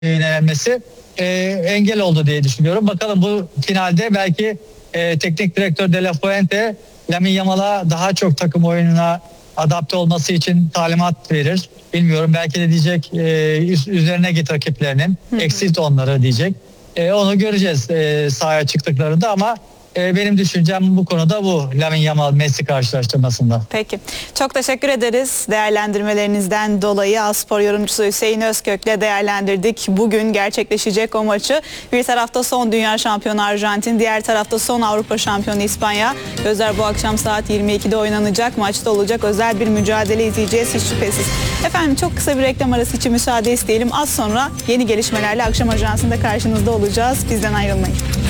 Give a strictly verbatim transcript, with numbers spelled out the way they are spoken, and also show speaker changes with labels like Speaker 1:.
Speaker 1: denilmesi e, engel oldu diye düşünüyorum. Bakalım bu finalde belki e, teknik direktör De La Fuente Lamine Yamal'a daha çok takım oyununa adapte olması için talimat verir. Bilmiyorum, belki de diyecek e, üzerine git rakiplerinin, eksilt onları diyecek. E, onu göreceğiz e, sahaya çıktıklarında ama e, benim düşüncem bu konuda bu Lamine Yamal Messi karşılaştırmasında.
Speaker 2: Peki. Çok teşekkür ederiz değerlendirmelerinizden dolayı. Aspor yorumcusu Hüseyin Özkök'le değerlendirdik. Bugün gerçekleşecek o maçı. Bir tarafta son dünya şampiyonu Arjantin, diğer tarafta son Avrupa şampiyonu İspanya. Gözler bu akşam saat yirmi ikide oynanacak maçta olacak. Özel bir mücadele izleyeceğiz hiç şüphesiz. Efendim çok kısa bir reklam arası için müsaade isteyelim. Az sonra yeni gelişmelerle akşam ajansında karşınızda olacağız. Bizden ayrılmayın.